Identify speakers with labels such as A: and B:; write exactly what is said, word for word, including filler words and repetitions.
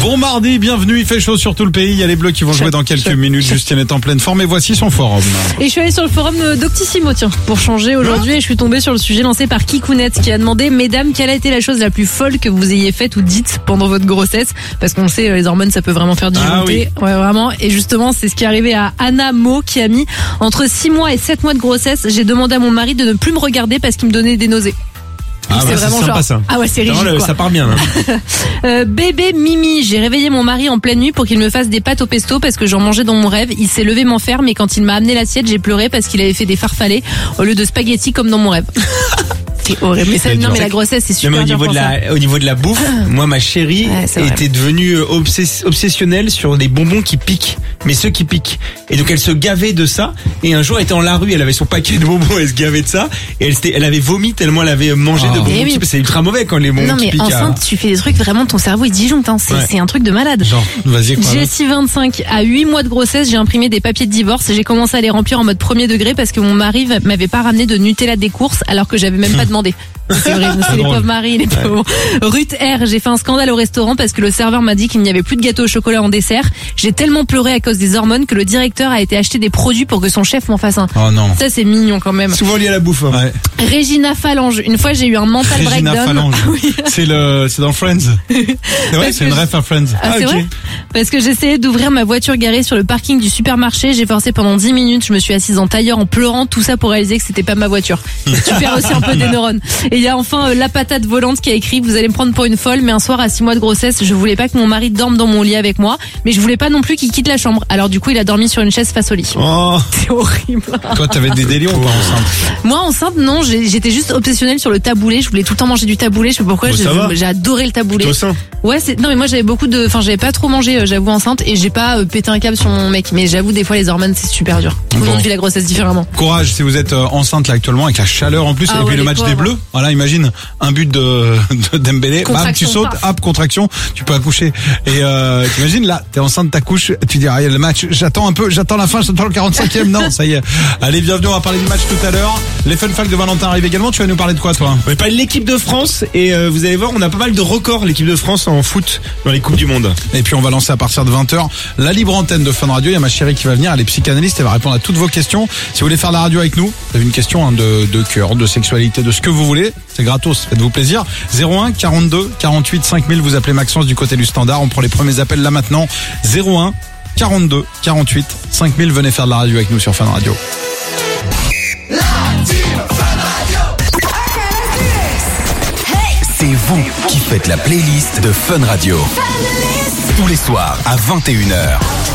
A: Bon mardi, bienvenue, il fait chaud sur tout le pays. Il y a les Bleus qui vont jouer dans quelques minutes. Justine est en pleine forme et voici son forum.
B: Et je suis allée sur le forum d'Octissimo, tiens, pour changer aujourd'hui, et je suis tombée sur le sujet lancé par Kikounette qui a demandé: mesdames, quelle a été la chose la plus folle que vous ayez faite ou dite pendant votre grossesse? Parce qu'on sait, les hormones, ça peut vraiment faire disjoncter. Ah oui. Ouais, vraiment. Et justement, c'est ce qui est arrivé à Anna Mo, qui a mis entre six mois et sept mois de grossesse. J'ai demandé à mon mari de ne plus me regarder parce qu'il me donnait des nausées.
C: Ah ouais, c'est vraiment sympa, genre... ça.
B: Ah ouais, c'est rigide,
C: le...
B: quoi.
C: Ça part bien. Hein.
B: euh, bébé Mimi, j'ai réveillé mon mari en pleine nuit pour qu'il me fasse des pâtes au pesto parce que j'en mangeais dans mon rêve. Il s'est levé m'en faire, mais quand il m'a amené l'assiette, j'ai pleuré parce qu'il avait fait des farfallés au lieu de spaghettis comme dans mon rêve. C'est horrible. Mais ça, non, mais la grossesse, c'est super.
C: Même au niveau de la, au niveau de la bouffe, moi, ma chérie
B: ouais,
C: était devenue obsess, obsessionnelle sur des bonbons qui piquent. Mais ceux qui piquent. Et donc, elle se gavait de ça. Et un jour, elle était dans la rue, elle avait son paquet de bonbons, elle se gavait de ça. Et elle, elle avait vomi tellement elle avait mangé oh. de bonbons. Oui. C'est ultra mauvais quand les bonbons
B: non,
C: qui piquent.
B: Non, mais enceinte, à... tu fais des trucs, vraiment, ton cerveau, il disjoncte, hein. C'est, ouais. c'est un truc de malade.
A: Genre, vas-y, quoi.
B: Jessie vingt-cinq, à huit mois de grossesse, j'ai imprimé des papiers de divorce. J'ai commencé à les remplir en mode premier degré parce que mon mari m'avait pas ramené de Nutella des courses alors que j'avais même pas demandé. C'est vrai, c'est les pauvres maris, les pauvres. Ouais. Ruth R, j'ai fait un scandale au restaurant parce que le serveur m'a dit qu'il n'y avait plus de gâteau au chocolat en dessert. J'ai tellement pleuré à cause des hormones que le directeur a été acheter des produits pour que son chef m'en fasse un.
A: Oh non.
B: Ça, c'est mignon quand même.
C: Souvent lié à la bouffe. Hein.
A: Ouais.
B: Regina Phalange. Une fois, j'ai eu un mental
A: Regina
B: breakdown.
A: Phalange. Oui. C'est le, c'est dans Friends. C'est vrai, c'est une ref à Friends.
B: Ah, ah c'est okay. vrai? Parce que j'essayais d'ouvrir ma voiture garée sur le parking du supermarché. J'ai forcé pendant dix minutes. Je me suis assise en tailleur en pleurant. Tout ça pour réaliser que c'était pas ma voiture. Tu perds aussi un peu des neurones. Et il y a enfin euh, la patate volante qui a écrit: vous allez me prendre pour une folle, mais un soir à six mois de grossesse, je voulais pas que mon mari dorme dans mon lit avec moi, mais je voulais pas non plus qu'il quitte la chambre. Alors du coup, il a dormi sur une chaise face au lit.
A: Oh.
B: C'est horrible.
A: Toi, t'avais des délires ou pas enceinte?
B: Moi, enceinte, non, j'ai, j'étais juste obsessionnelle sur le taboulé. Je voulais tout le temps manger du taboulé. Je sais pas pourquoi.
C: Bon,
B: j'ai, j'ai adoré le taboulé.
C: Plutôt sain.
B: Ouais, c'est non mais moi j'avais beaucoup de, enfin j'avais pas trop mangé, euh, j'avoue, enceinte, et j'ai pas euh, pété un câble sur mon mec. Mais j'avoue, des fois les hormones c'est super dur. Tout le monde vit la grossesse différemment.
A: Courage si vous êtes euh, enceinte là actuellement avec la chaleur en plus, ah, et ouais, puis le match pauvres. Des Bleus. Voilà, imagine un but de, de Dembélé, bam, tu sautes, hop, contraction, tu peux accoucher. Et euh, t'imagines là, t'es enceinte, t'accouches, tu dis ah, le match, j'attends un peu, j'attends la fin, j'attends le quarante-cinquième. Non, ça y est. Allez, bienvenue, on va parler du match tout à l'heure. Les fun facts de Valentin arrivent également. Tu vas nous parler de quoi, toi?
C: On va parler de l'équipe de France et euh, vous allez voir, on a pas mal de records l'équipe de France en foot dans les coupes du monde.
A: Et puis on va lancer à partir de vingt heures la libre antenne de Fun Radio. Il y a ma chérie qui va venir, elle est psychanalyste, elle va répondre à toutes vos questions. Si vous voulez faire la radio avec nous, vous avez une question hein, de, de cœur, de sexualité, de ce que vous voulez, c'est gratos, faites-vous plaisir. zéro un quarante-deux quarante-huit cinq mille, vous appelez Maxence du côté du standard. On prend les premiers appels là maintenant. zéro un quarante-deux quarante-huit cinq mille, venez faire de la radio avec nous sur Fun Radio.
D: C'est vous qui faites la playlist de Fun Radio. Tous les soirs à vingt et une heures.